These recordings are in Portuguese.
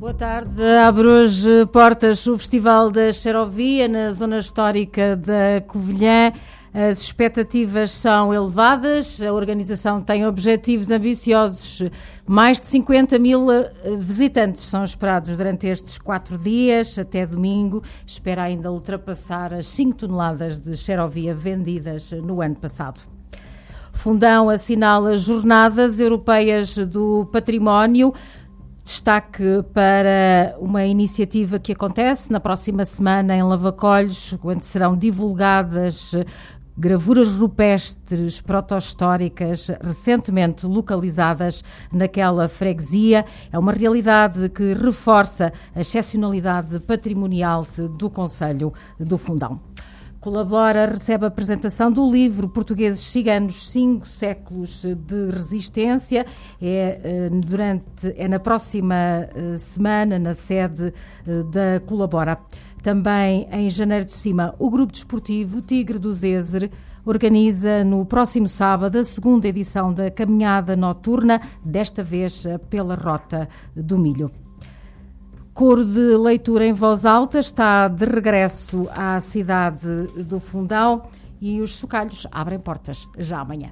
Boa tarde. Abre hoje portas o Festival da Xerovia na zona histórica da Covilhã. As expectativas são elevadas, a organização tem objetivos ambiciosos. Mais de 50 mil visitantes são esperados durante estes 4 dias, até domingo. Espera ainda ultrapassar as 5 toneladas de xerovia vendidas no ano passado. O Fundão assinala as Jornadas Europeias do Património. Destaque para uma iniciativa que acontece na próxima semana em Lavacolhos, onde serão divulgadas gravuras rupestres proto-históricas recentemente localizadas naquela freguesia. É uma realidade que reforça a excepcionalidade patrimonial do concelho do Fundão. Colabora, recebe a apresentação do livro Portugueses Ciganos, 5 séculos de resistência. É na próxima semana, na sede da Colabora. Também em Janeiro de Cima, o Grupo Desportivo Tigre do Zézer organiza no próximo sábado a 2ª edição da Caminhada Noturna, desta vez pela Rota do Milho. Coro de leitura em voz alta está de regresso à cidade do Fundão e os chocalhos abrem portas já amanhã.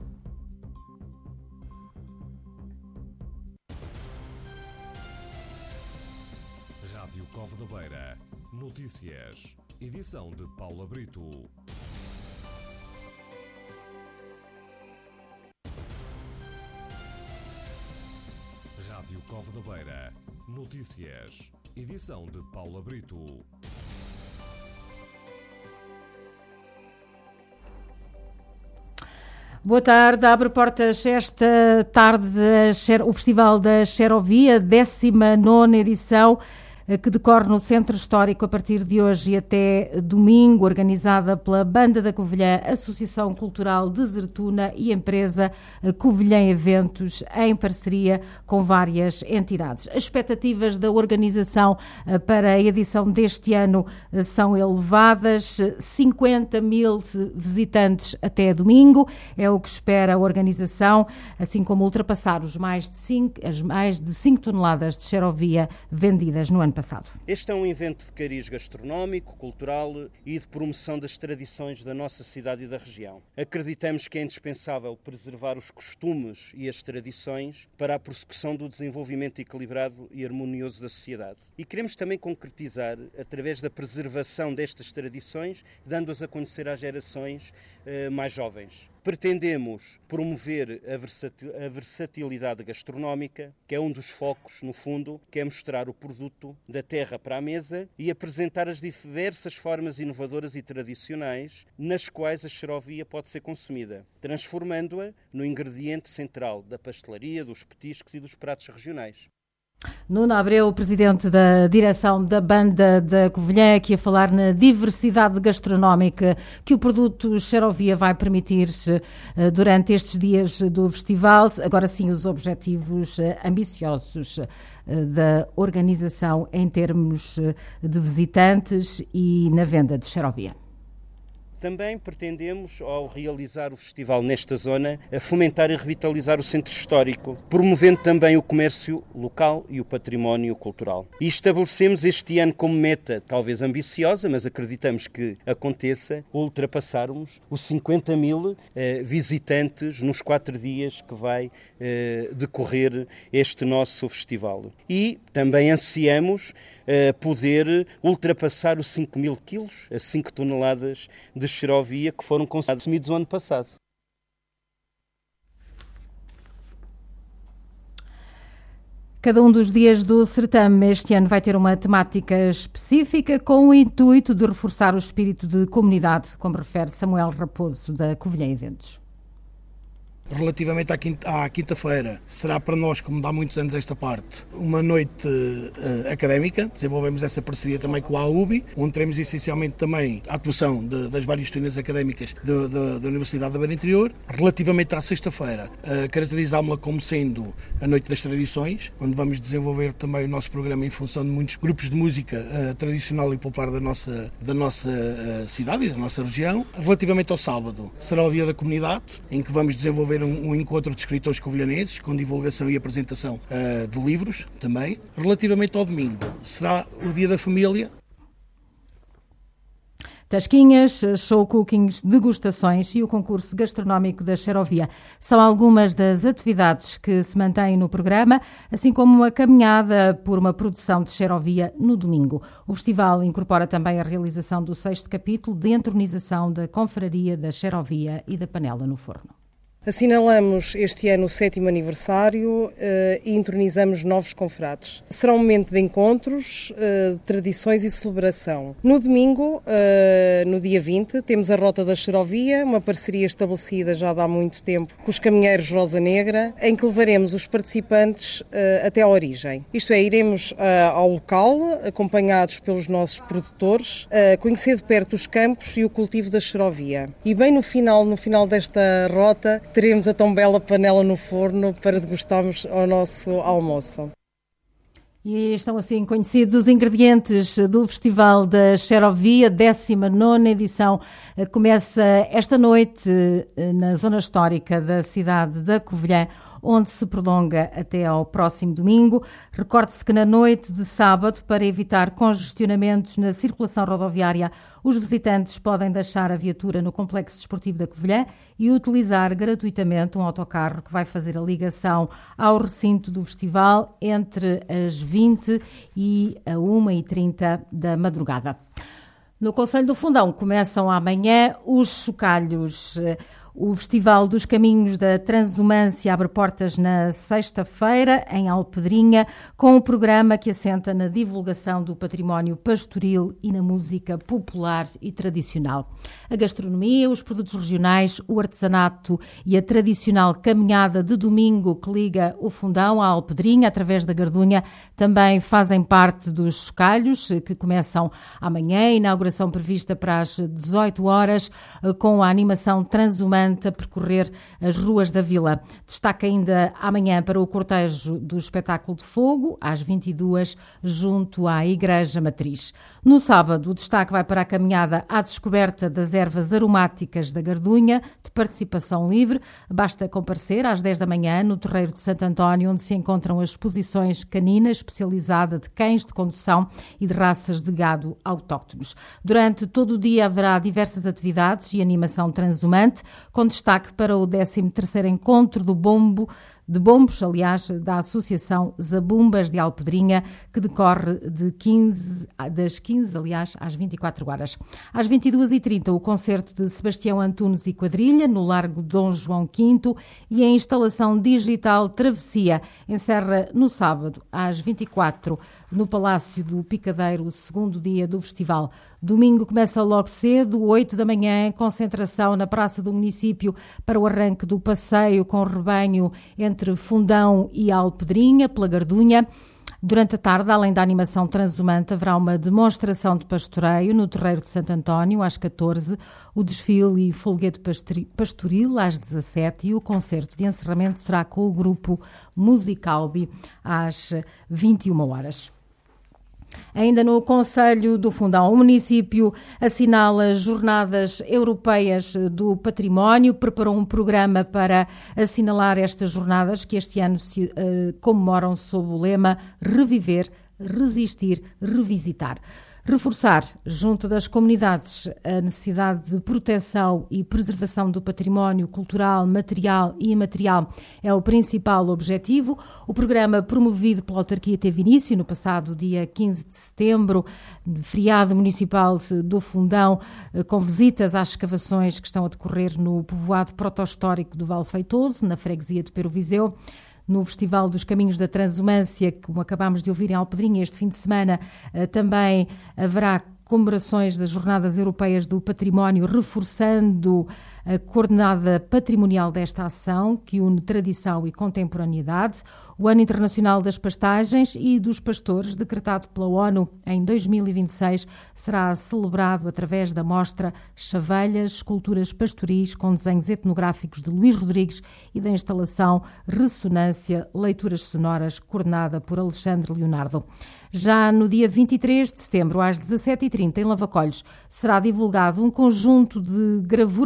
Rádio Cove da Beira. Notícias. Edição de Paula Brito. Rádio Cove da Beira. Notícias. Edição de Paula Brito. Boa tarde. Abre portas esta tarde o Festival da Xerovia, 19ª edição, que decorre no Centro Histórico a partir de hoje e até domingo, organizada pela Banda da Covilhã, Associação Cultural Desertuna e empresa Covilhã Eventos, em parceria com várias entidades. As expectativas da organização para a edição deste ano são elevadas, 50 mil visitantes até domingo, é o que espera a organização, assim como ultrapassar as mais de 5 toneladas de xerovia vendidas no ano passado. Este é um evento de cariz gastronómico, cultural e de promoção das tradições da nossa cidade e da região. Acreditamos que é indispensável preservar os costumes e as tradições para a prossecução do desenvolvimento equilibrado e harmonioso da sociedade. E queremos também concretizar através da preservação destas tradições, dando-as a conhecer às gerações mais jovens. Pretendemos promover a versatilidade gastronómica, que é um dos focos, no fundo, que é mostrar o produto da terra para a mesa e apresentar as diversas formas inovadoras e tradicionais nas quais a xerovia pode ser consumida, transformando-a no ingrediente central da pastelaria, dos petiscos e dos pratos regionais. Nuno Abreu, presidente da direção da Banda da Covilhã, aqui a falar na diversidade gastronómica que o produto xerovia vai permitir durante estes dias do festival. Agora sim, os objetivos ambiciosos da organização em termos de visitantes e na venda de xerovia. Também pretendemos, ao realizar o festival nesta zona, a fomentar e revitalizar o centro histórico, promovendo também o comércio local e o património cultural. E estabelecemos este ano como meta, talvez ambiciosa, mas acreditamos que aconteça, ultrapassarmos os 50 mil visitantes nos 4 dias que vai decorrer este nosso festival. E também ansiamos poder ultrapassar os 5 mil quilos, as 5 toneladas de xerovia que foram consumidos o ano passado. Cada um dos dias do certame este ano vai ter uma temática específica com o intuito de reforçar o espírito de comunidade, como refere Samuel Raposo, da Covilhã Eventos. Relativamente à quinta-feira, será para nós, como dá muitos anos esta parte, uma noite académica. Desenvolvemos essa parceria também com a AUBI, onde teremos essencialmente também a atuação das várias disciplinas académicas da Universidade da Beira Interior. Relativamente à sexta-feira, caracterizámos-la como sendo a Noite das Tradições, onde vamos desenvolver também o nosso programa em função de muitos grupos de música tradicional e popular da nossa cidade e da nossa região. Relativamente ao sábado, será o Dia da Comunidade, em que vamos desenvolver haver um encontro de escritores covilhanenses, com divulgação e apresentação de livros também. Relativamente ao domingo, será o Dia da Família. Tasquinhas, show cookings, degustações e o concurso gastronómico da Xerovia são algumas das atividades que se mantêm no programa, assim como uma caminhada por uma produção de Xerovia no domingo. O festival incorpora também a realização do 6º capítulo de entronização da confraria da Xerovia e da Panela no Forno. Assinalamos este ano o 7º aniversário e entronizamos novos confrades. Será um momento de encontros, de tradições e celebração. No domingo, no dia 20, temos a Rota da Xerovia, uma parceria estabelecida já há muito tempo com os caminheiros Rosa Negra, em que levaremos os participantes até à origem. Isto é, iremos ao local, acompanhados pelos nossos produtores, conhecer de perto os campos e o cultivo da Xerovia. E bem no final desta rota, teremos a tão bela panela no forno para degustarmos ao nosso almoço. E estão assim conhecidos os ingredientes do Festival da Xerovia, 19ª edição. Começa esta noite na zona histórica da cidade da Covilhã, onde se prolonga até ao próximo domingo. Recorde-se que na noite de sábado, para evitar congestionamentos na circulação rodoviária, os visitantes podem deixar a viatura no Complexo Desportivo da Covilhã e utilizar gratuitamente um autocarro que vai fazer a ligação ao recinto do festival entre as 20 e a 1h30 da madrugada. No Concelho do Fundão começam amanhã os chocalhos. O Festival dos Caminhos da Transumância abre portas na sexta-feira, em Alpedrinha, com um programa que assenta na divulgação do património pastoril e na música popular e tradicional. A gastronomia, os produtos regionais, o artesanato e a tradicional caminhada de domingo que liga o Fundão à Alpedrinha, através da Gardunha, também fazem parte dos chocalhos, que começam amanhã, inauguração prevista para as 18 horas, com a animação Transumante a percorrer as ruas da vila. Destaca ainda amanhã para o cortejo do espetáculo de fogo, às 22, junto à Igreja Matriz. No sábado, o destaque vai para a caminhada à descoberta das ervas aromáticas da Gardunha, de participação livre. Basta comparecer às 10 da manhã no Terreiro de Santo António, onde se encontram as exposições canina especializada de cães de condução e de raças de gado autóctonos. Durante todo o dia haverá diversas atividades e animação transumante, com destaque para o 13º Encontro de Bombos, da Associação Zabumbas de Alpedrinha, que decorre das 15 às 24 horas. Às 22h30, o concerto de Sebastião Antunes e Quadrilha, no Largo Dom João V, e a instalação digital Travessia encerra no sábado, às 24, no Palácio do Picadeiro, o segundo dia do festival. Domingo começa logo cedo, 8 da manhã, concentração na Praça do Município para o arranque do passeio com rebanho entre Fundão e Alpedrinha, pela Gardunha. Durante a tarde, além da animação transumante, haverá uma demonstração de pastoreio no Terreiro de Santo António, às 14, o desfile e folguedo pastoril, às 17, e o concerto de encerramento será com o grupo Musicalbi, às 21 horas. Ainda no Concelho do Fundão, o município assinala as Jornadas Europeias do Património, preparou um programa para assinalar estas jornadas que este ano se comemoram sob o lema Reviver, Resistir, Revisitar. Reforçar, junto das comunidades, a necessidade de proteção e preservação do património cultural, material e imaterial é o principal objetivo. O programa promovido pela autarquia teve início no passado dia 15 de setembro, feriado municipal do Fundão, com visitas às escavações que estão a decorrer no povoado proto-histórico do Val Feitoso, na freguesia de Peroviseu. No Festival dos Caminhos da Transumância, como acabámos de ouvir em Alpedrinha este fim de semana, também haverá comemorações das Jornadas Europeias do Património, reforçando a coordenada patrimonial desta ação, que une tradição e contemporaneidade. O Ano Internacional das Pastagens e dos Pastores, decretado pela ONU em 2026, será celebrado através da mostra Chavelhas, Esculturas Pastoris, com desenhos etnográficos de Luís Rodrigues, e da instalação Ressonância, Leituras Sonoras, coordenada por Alexandre Leonardo. Já no dia 23 de setembro, às 17h30, em Lavacolhos, será divulgado um conjunto de gravuras rupestres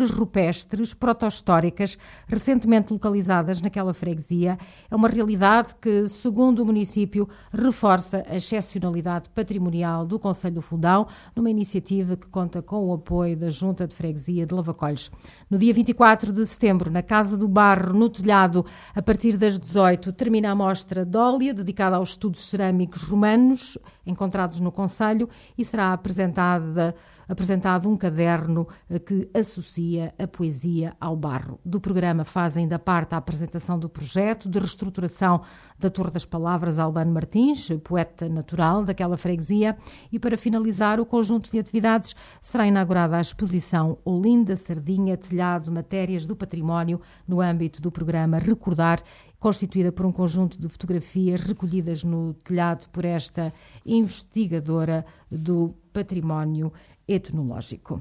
rupestres, proto-históricas, recentemente localizadas naquela freguesia. É uma realidade que, segundo o município, reforça a excepcionalidade patrimonial do Concelho do Fundão, numa iniciativa que conta com o apoio da Junta de Freguesia de Lavacolhos. No dia 24 de setembro, na Casa do Barro, no telhado, a partir das 18, termina a mostra Dólia, dedicada aos estudos cerâmicos romanos encontrados no Concelho, e será apresentado um caderno que associa a poesia ao barro. Do programa faz ainda parte a apresentação do projeto de reestruturação da Torre das Palavras Albano Martins, poeta natural daquela freguesia, e para finalizar o conjunto de atividades será inaugurada a exposição Olinda Sardinha, Telhado, Matérias do Património, no âmbito do programa Recordar, constituída por um conjunto de fotografias recolhidas no telhado por esta investigadora do património etnológico.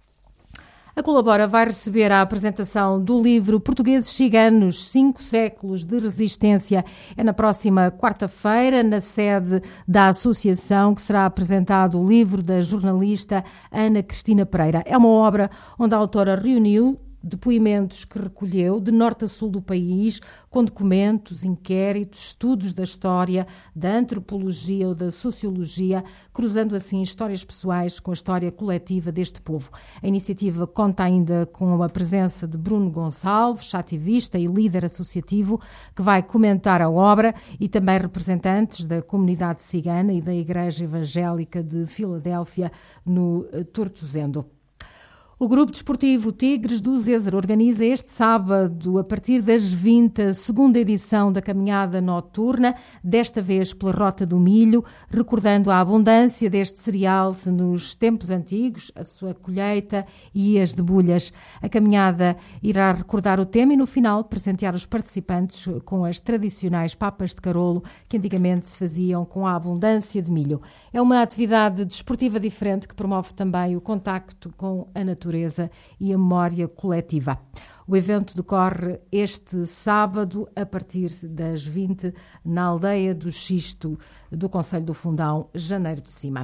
A Colabora vai receber a apresentação do livro Portugueses Ciganos, 5 séculos de resistência. É na próxima quarta-feira, na sede da associação, que será apresentado o livro da jornalista Ana Cristina Pereira. É uma obra onde a autora reuniu depoimentos que recolheu de norte a sul do país, com documentos, inquéritos, estudos da história, da antropologia ou da sociologia, cruzando assim histórias pessoais com a história coletiva deste povo. A iniciativa conta ainda com a presença de Bruno Gonçalves, ativista e líder associativo, que vai comentar a obra, e também representantes da comunidade cigana e da Igreja Evangélica de Filadélfia, no Tortozendo. O Grupo Desportivo Tigres do Zézer organiza este sábado, a partir das 20, a segunda edição da caminhada noturna, desta vez pela Rota do Milho, recordando a abundância deste cereal nos tempos antigos, a sua colheita e as debulhas. A caminhada irá recordar o tema e, no final, presentear os participantes com as tradicionais papas de carolo, que antigamente se faziam com a abundância de milho. É uma atividade desportiva diferente que promove também o contacto com a natureza e a memória coletiva. O evento decorre este sábado, a partir das 20, na aldeia do Xisto do Concelho do Fundão, Janeiro de Cima.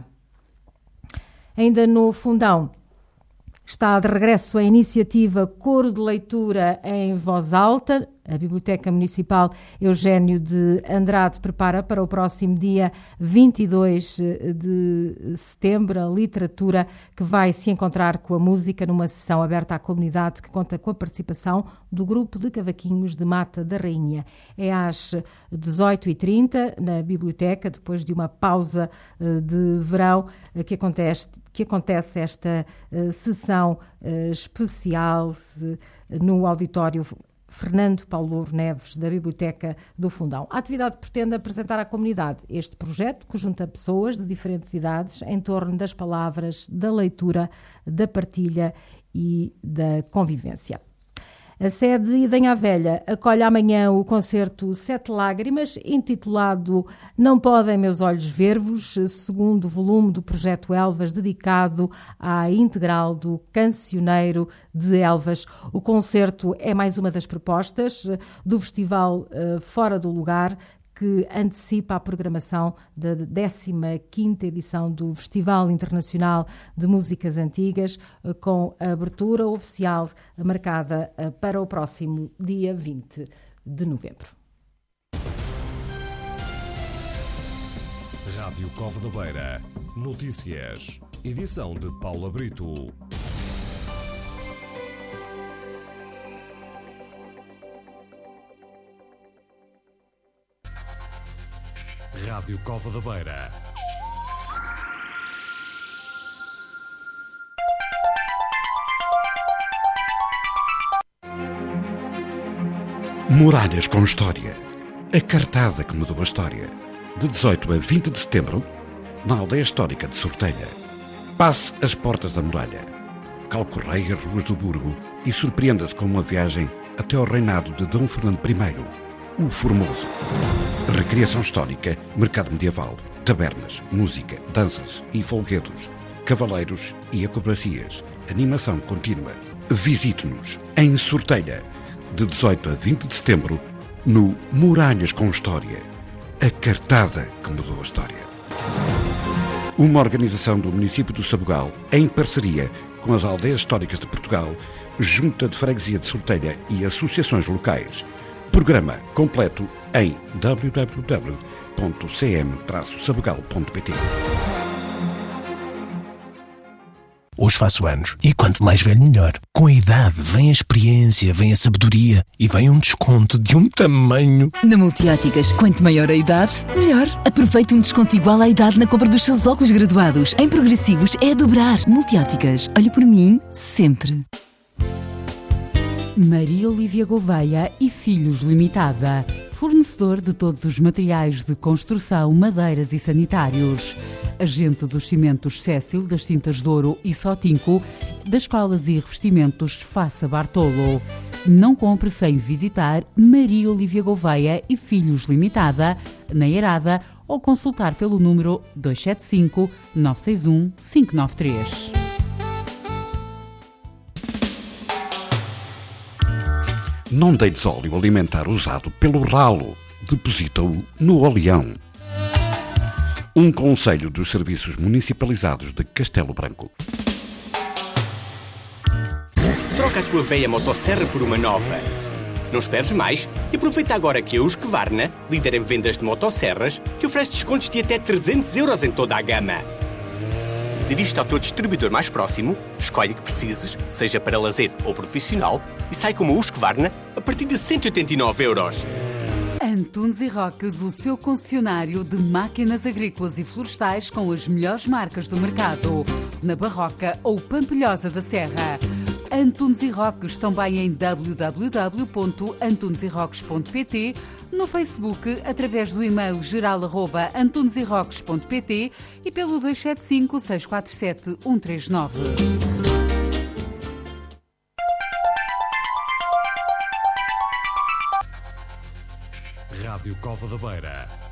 Ainda no Fundão, está de regresso a iniciativa Coro de Leitura em Voz Alta. A Biblioteca Municipal Eugénio de Andrade prepara para o próximo dia 22 de setembro a literatura, que vai se encontrar com a música numa sessão aberta à comunidade, que conta com a participação do grupo de cavaquinhos de Mata da Rainha. É às 18h30 na biblioteca, depois de uma pausa de verão, que acontece esta sessão especial no auditório Fernando Paulo Louro Neves, da Biblioteca do Fundão. A atividade pretende apresentar à comunidade este projeto, que junta pessoas de diferentes idades em torno das palavras, da leitura, da partilha e da convivência. A sede Idenha Velha acolhe amanhã o concerto Sete Lágrimas, intitulado Não Podem Meus Olhos Ver-vos, segundo volume do projeto Elvas, dedicado à integral do cancioneiro de Elvas. O concerto é mais uma das propostas do Festival Fora do Lugar, que antecipa a programação da 15ª edição do Festival Internacional de Músicas Antigas, com a abertura oficial marcada para o próximo dia 20 de novembro. Rádio Cova da Beira. Notícias. Edição de Paula Brito. Rádio Cova da Beira. Muralhas com História. A cartada que mudou a história. De 18 a 20 de setembro, na aldeia histórica de Sortelha. Passe as portas da muralha. Calcorreie as ruas do Burgo e surpreenda-se com uma viagem até ao reinado de Dom Fernando I, o Formoso. Recriação histórica, mercado medieval, tabernas, música, danças e folguedos, cavaleiros e acrobacias, animação contínua. Visite-nos em Sortelha, de 18 a 20 de setembro, no Muralhas com História. A cartada que mudou a história. Uma organização do município do Sabugal, em parceria com as Aldeias Históricas de Portugal, Junta de Freguesia de Sortelha e associações locais. Programa completo em www.cm-sabugal.pt. Hoje faço anos e quanto mais velho melhor. Com a idade vem a experiência, vem a sabedoria e vem um desconto de um tamanho. Na Multióticas, quanto maior a idade, melhor. Aproveite um desconto igual à idade na compra dos seus óculos graduados. Em progressivos é a dobrar. Multióticas, olhe por mim sempre. Maria Olívia Gouveia e Filhos Limitada, fornecedor de todos os materiais de construção, madeiras e sanitários. Agente dos cimentos Cécil, das tintas Douro e Sotinco, das colas e revestimentos Faça Bartolo. Não compre sem visitar Maria Olívia Gouveia e Filhos Limitada, na Eirada, ou consultar pelo número 275 961 593. Não deites óleo alimentar usado pelo ralo. Deposita-o no oleão. Um conselho dos serviços municipalizados de Castelo Branco. Troca a tua velha motosserra por uma nova. Não esperes mais e aproveita agora que a Husqvarna, líder em vendas de motosserras, que oferece descontos de até 300 € em toda a gama. Dirige-te ao teu distribuidor mais próximo, escolhe o que precises, seja para lazer ou profissional, e sai com uma Husqvarna a partir de 189 €. Antunes e Roques, o seu concessionário de máquinas agrícolas e florestais com as melhores marcas do mercado, na Barroca ou Pampilhosa da Serra. Antunes e Roques também em www.antuneseroques.pt, no Facebook através do e-mail geral@antuneseroques.pt e pelo 275 647 139. Rádio Cova da Beira.